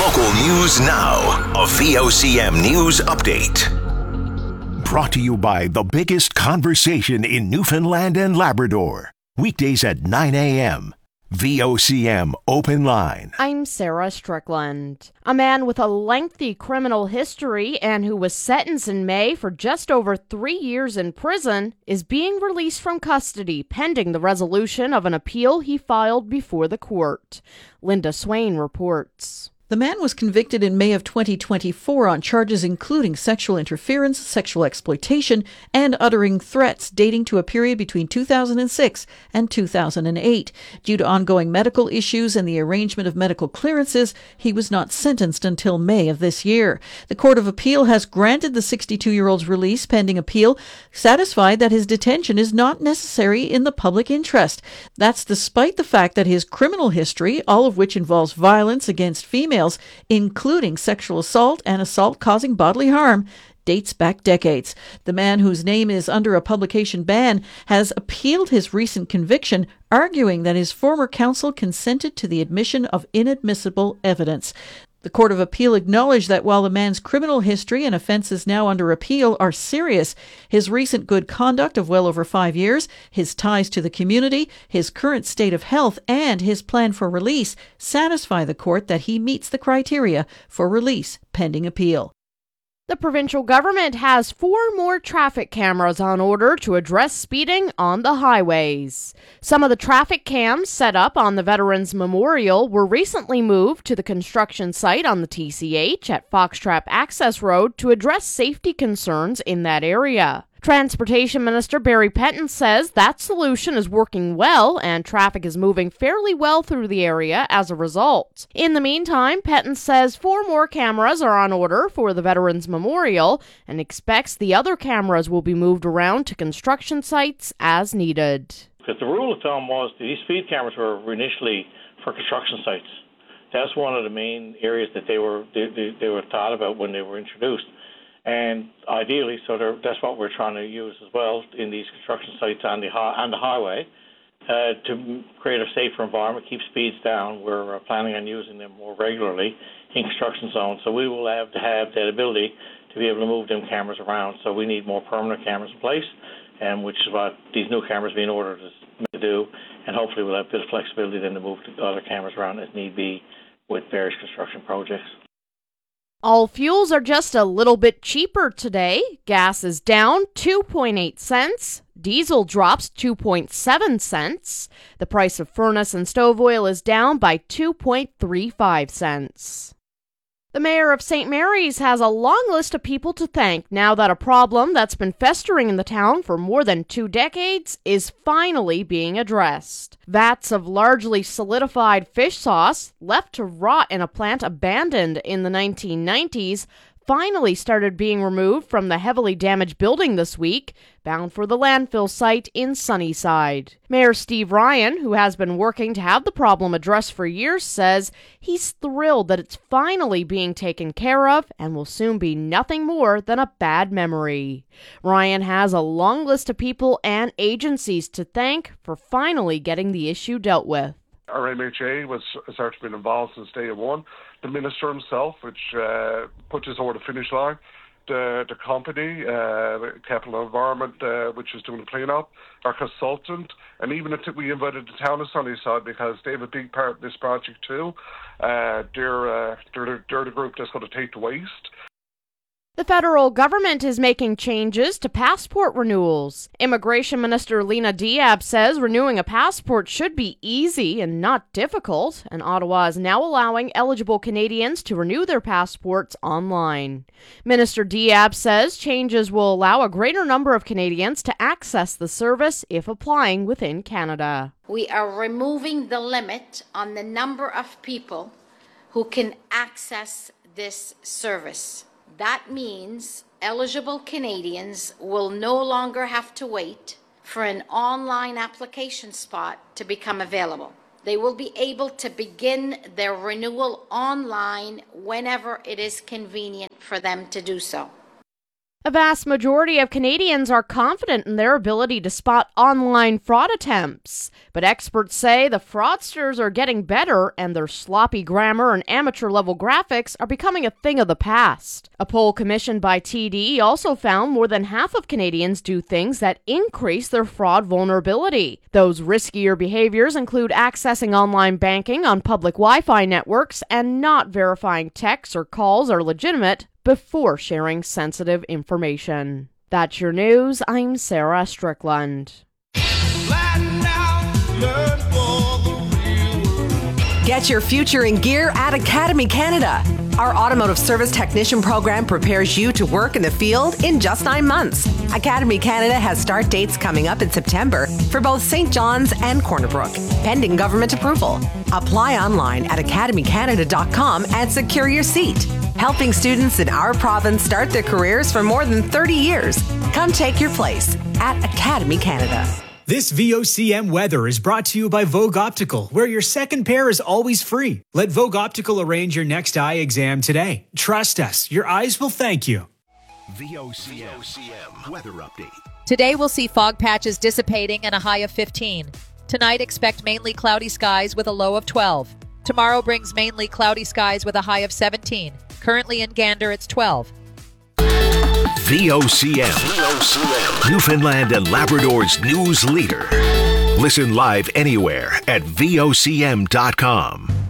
Local news now. A VOCM news update. Brought to you by the biggest conversation in Newfoundland and Labrador. Weekdays at 9 a.m. VOCM Open Line. I'm Sarah Strickland. A man with a lengthy criminal history and who was sentenced in May for just over 3 years in prison is being released from custody pending the resolution of an appeal he filed before the court. Linda Swain reports. The man was convicted in May of 2024 on charges including sexual interference, sexual exploitation, and uttering threats dating to a period between 2006 and 2008. Due to ongoing medical issues and the arrangement of medical clearances, he was not sentenced until May of this year. The Court of Appeal has granted the 62-year-old's release pending appeal, satisfied that his detention is not necessary in the public interest. That's despite the fact that his criminal history, all of which involves violence against females, including sexual assault and assault causing bodily harm, dates back decades. The man, whose name is under a publication ban, has appealed his recent conviction, arguing that his former counsel consented to the admission of inadmissible evidence. The Court of Appeal acknowledged that while the man's criminal history and offences now under appeal are serious, his recent good conduct of well over 5 years, his ties to the community, his current state of health, and his plan for release satisfy the court that he meets the criteria for release pending appeal. The provincial government has 4 more traffic cameras on order to address speeding on the highways. Some of the traffic cams set up on the Veterans Memorial were recently moved to the construction site on the TCH at Foxtrap Access Road to address safety concerns in that area. Transportation Minister Barry Penton says that solution is working well and traffic is moving fairly well through the area as a result. In the meantime, Penton says 4 more cameras are on order for the Veterans Memorial and expects the other cameras will be moved around to construction sites as needed. Because the rule of thumb was these speed cameras were initially for construction sites. That's one of the main areas that they were thought about when they were introduced. And ideally, that's what we're trying to use as well in these construction sites and the highway to create a safer environment, keep speeds down. We're planning on using them more regularly in construction zones. So we will have to have that ability to be able to move them cameras around. So we need more permanent cameras in place, and which is what these new cameras being ordered to do. And hopefully we'll have a bit of flexibility then to move the other cameras around as need be with various construction projects. All fuels are just a little bit cheaper today. Gas is down 2.8 cents. Diesel drops 2.7 cents. The price of furnace and stove oil is down by 2.35 cents. The mayor of St. Mary's has a long list of people to thank now that a problem that's been festering in the town for more than 2 decades is finally being addressed. Vats of largely solidified fish sauce, left to rot in a plant abandoned in the 1990s, finally started being removed from the heavily damaged building this week, bound for the landfill site in Sunnyside. Mayor Steve Ryan, who has been working to have the problem addressed for years, says he's thrilled that it's finally being taken care of and will soon be nothing more than a bad memory. Ryan has a long list of people and agencies to thank for finally getting the issue dealt with. Our MHA has certainly been involved since day one. The minister himself, which put this over the finish line, the company, Capital Environment, which is doing the clean-up, our consultant, and even we invited the town of Sunnyside because they have a big part in this project too. They're the group that's going to take the waste. The federal government is making changes to passport renewals. Immigration Minister Lena Diab says renewing a passport should be easy and not difficult, and Ottawa is now allowing eligible Canadians to renew their passports online. Minister Diab says changes will allow a greater number of Canadians to access the service if applying within Canada. We are removing the limit on the number of people who can access this service. That means eligible Canadians will no longer have to wait for an online application spot to become available. They will be able to begin their renewal online whenever it is convenient for them to do so. A vast majority of Canadians are confident in their ability to spot online fraud attempts, but experts say the fraudsters are getting better and their sloppy grammar and amateur-level graphics are becoming a thing of the past. A poll commissioned by TD also found more than half of Canadians do things that increase their fraud vulnerability. Those riskier behaviors include accessing online banking on public Wi-Fi networks and not verifying texts or calls are legitimate before sharing sensitive information. That's your news. I'm Sarah Strickland. Get your future in gear at Academy Canada. Our automotive service technician program prepares you to work in the field in just 9 months. Academy Canada has start dates coming up in September for both St. John's and Corner Brook, pending government approval. Apply online at academycanada.com and secure your seat. Helping students in our province start their careers for more than 30 years. Come take your place at Academy Canada. This VOCM weather is brought to you by Vogue Optical, where your second pair is always free. Let Vogue Optical arrange your next eye exam today. Trust us, your eyes will thank you. VOCM weather update. Today we'll see fog patches dissipating and a high of 15. Tonight expect mainly cloudy skies with a low of 12. Tomorrow brings mainly cloudy skies with a high of 17. Currently in Gander, it's 12. VOCM. Newfoundland and Labrador's news leader. Listen live anywhere at VOCM.com.